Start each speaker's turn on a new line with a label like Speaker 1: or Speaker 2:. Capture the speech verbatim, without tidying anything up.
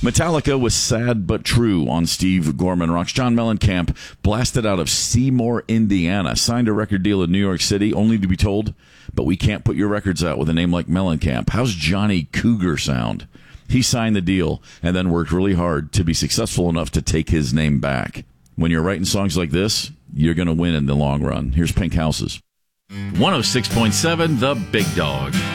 Speaker 1: Metallica was Sad But True on Steve Gorman Rocks. John Mellencamp blasted out of Seymour, Indiana, signed a record deal in New York City, only to be told, but we can't put your records out with a name like Mellencamp. How's Johnny Cougar sound? He signed the deal and then worked really hard to be successful enough to take his name back. When you're writing songs like this, you're going to win in the long run. Here's Pink Houses.
Speaker 2: one oh six point seven The Big Dog.